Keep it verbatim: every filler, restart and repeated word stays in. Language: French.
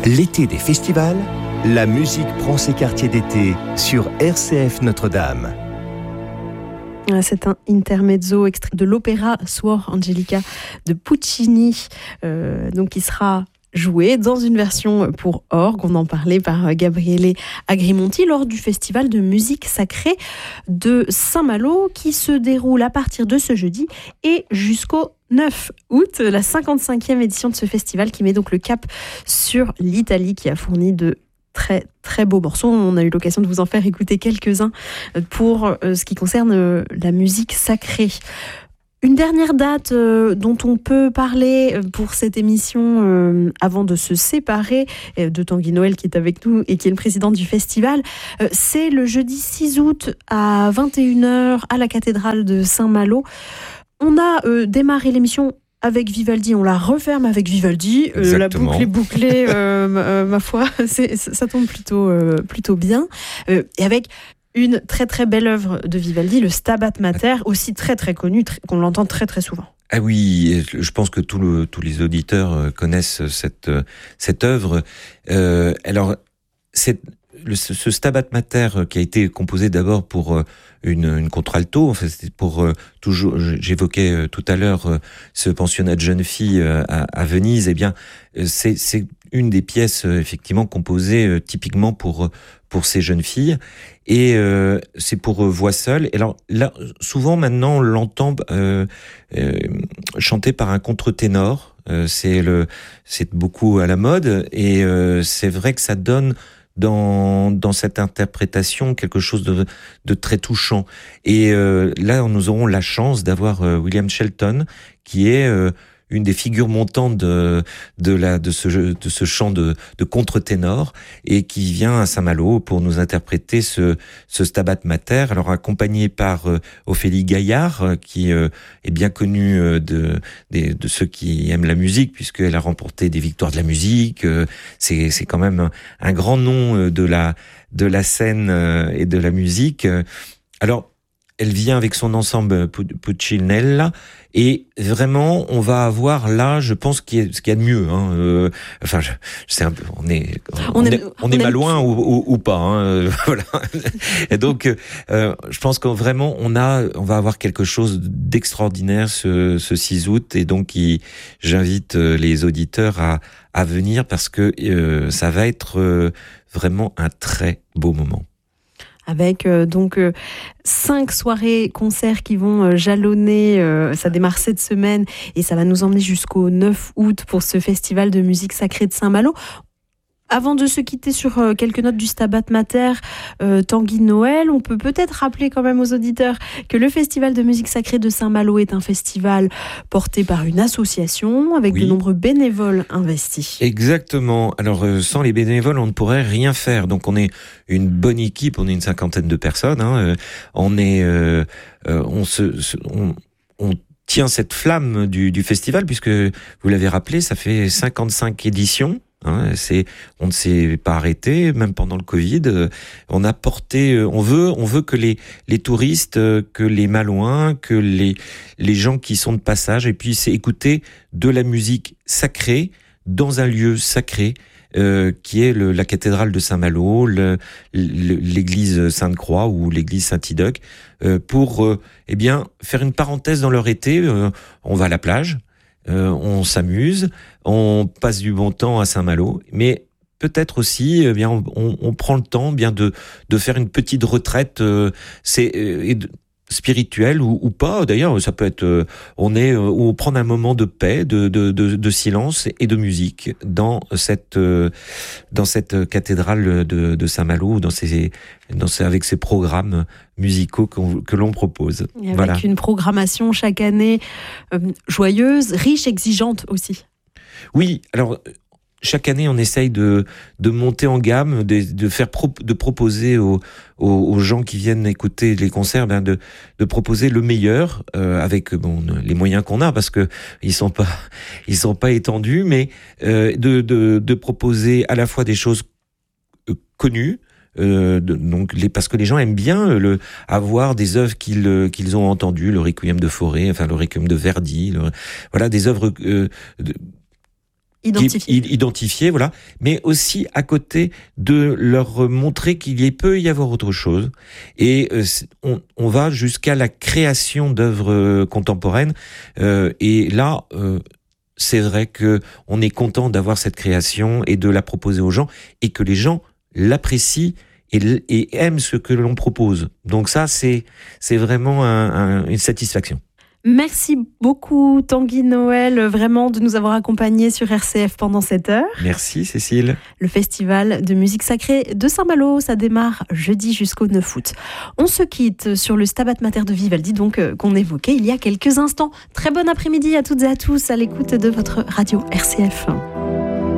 L'été des festivals, la musique prend ses quartiers d'été sur R C F Notre-Dame. C'est un intermezzo extrait de l'opéra Suor Angelica de Puccini, euh, donc qui sera joué dans une version pour orgue. On en parlait par Gabriele Agrimonti lors du festival de musique sacrée de Saint-Malo qui se déroule à partir de ce jeudi et jusqu'au neuf août, la cinquante-cinquième édition de ce festival qui met donc le cap sur l'Italie qui a fourni de très très beaux morceaux. On a eu l'occasion de vous en faire écouter quelques-uns pour ce qui concerne la musique sacrée. Une dernière date euh, dont on peut parler pour cette émission euh, avant de se séparer euh, de Tanguy Noël qui est avec nous et qui est le président du festival, euh, c'est le jeudi six août à vingt et une heures à la cathédrale de Saint-Malo. On a euh, démarré l'émission avec Vivaldi, on la referme avec Vivaldi. Euh, la boucle est bouclée, euh, ma, ma foi, c'est, ça tombe plutôt, euh, plutôt bien. Euh, et avec une très très belle œuvre de Vivaldi, le Stabat Mater, aussi très très connu, très, qu'on l'entend très très souvent. Ah oui, je pense que tout le, tous les auditeurs connaissent cette, cette œuvre. Euh, alors, c'est, le, ce Stabat Mater qui a été composé d'abord pour une, une contralto, en fait, c'était pour euh, toujours, j'évoquais euh, tout à l'heure euh, ce pensionnat de jeunes filles euh, à, à Venise, eh bien, euh, c'est, c'est une des pièces euh, effectivement composées euh, typiquement pour pour ces jeunes filles, et euh, c'est pour euh, voix seule. Et alors là, souvent maintenant, on l'entend euh, euh, chanté par un contre-ténor. Euh, c'est le, c'est beaucoup à la mode, et euh, c'est vrai que ça donne dans dans cette interprétation quelque chose de de très touchant. Et euh, là, nous aurons la chance d'avoir euh, William Shelton, qui est euh, une des figures montantes de de la de ce de ce chant de de contre-ténor, et qui vient à Saint-Malo pour nous interpréter ce ce Stabat Mater, alors accompagné par euh, Ophélie Gaillard, euh, qui euh, est bien connue euh, de, de de ceux qui aiment la musique, puisqu'elle a remporté des victoires de la musique. Euh, c'est c'est quand même un, un grand nom euh, de la de la scène euh, et de la musique. Alors, elle vient avec son ensemble Puccinella, et vraiment, on va avoir là, je pense, ce qu'il y a, ce qu'il y a de mieux. Hein. Euh, enfin, je, je sais un peu, on est, on, on est, on on est malouin ou, ou, ou pas. Hein, voilà. Et donc, euh, je pense que vraiment, on a, on va avoir quelque chose d'extraordinaire ce, ce six août, et donc, il, j'invite les auditeurs à, à venir parce que euh, ça va être euh, vraiment un très beau moment. Avec euh, donc euh, cinq soirées concerts qui vont euh, jalonner, euh, ça démarre cette semaine et ça va nous emmener jusqu'au neuf août pour ce festival de musique sacrée de Saint-Malo. Avant de se quitter sur euh, quelques notes du Stabat Mater, euh, Tanguy Noël, on peut peut-être rappeler quand même aux auditeurs que le Festival de musique sacrée de Saint-Malo est un festival porté par une association avec oui. de nombreux bénévoles investis. Exactement. Alors, euh, sans les bénévoles, on ne pourrait rien faire. Donc, on est une bonne équipe, on est une cinquantaine de personnes. Hein, euh, on est, euh, euh, on se, se on, on tient cette flamme du, du festival, puisque vous l'avez rappelé, ça fait cinquante-cinq éditions. Hein, c'est, on ne s'est pas arrêté, même pendant le Covid. Euh, on a porté, euh, on veut, on veut que les les touristes, euh, que les Malouins, que les les gens qui sont de passage, et puis c'est écouter de la musique sacrée dans un lieu sacré. Euh, qui est le, la cathédrale de Saint-Malo, le, le, l'église Sainte-Croix ou l'église Saint-Idoc, euh, pour euh, eh bien faire une parenthèse dans leur été. Euh, on va à la plage. Euh, on s'amuse, on passe du bon temps à Saint-Malo, mais peut-être aussi, eh bien, on, on, on prend le temps, bien de de faire une petite retraite, euh, c'est euh, et de, spirituelle ou, ou pas. D'ailleurs, ça peut être, euh, on est, euh, ou prendre un moment de paix, de de de, de silence et de musique dans cette euh, dans cette cathédrale de de Saint-Malo, dans ces dans ces, avec ces programmes musicaux qu'on, que l'on propose. Et avec voilà. Une programmation chaque année euh, joyeuse, riche, exigeante aussi. Oui, alors chaque année on essaye de de monter en gamme, de, de faire pro, de proposer aux, aux aux gens qui viennent écouter les concerts, ben de de proposer le meilleur euh, avec bon les moyens qu'on a, parce que ils sont pas ils sont pas étendus, mais euh, de de de proposer à la fois des choses connues. Euh, de, donc les, parce que les gens aiment bien le, avoir des œuvres qu'ils, qu'ils ont entendues, le Requiem de Fauré, enfin le Requiem de Verdi, le, voilà des œuvres euh, de, Identifier. Identifier, voilà, mais aussi à côté de leur montrer qu'il y peut y avoir autre chose. Et euh, on, on va jusqu'à la création d'œuvres contemporaines. Euh, et là, euh, c'est vrai que on est content d'avoir cette création et de la proposer aux gens, et que les gens l'apprécient et, et aiment ce que l'on propose. Donc ça, c'est c'est vraiment un, un, une satisfaction. Merci beaucoup Tanguy Noël, vraiment de nous avoir accompagnés sur R C F pendant cette heure. Merci Cécile. Le festival de musique sacrée de Saint-Malo, ça démarre jeudi jusqu'au neuf août. On se quitte sur le Stabat Mater de Vivaldi, donc euh, qu'on évoquait il y a quelques instants. Très bon après-midi à toutes et à tous à l'écoute de votre radio R C F.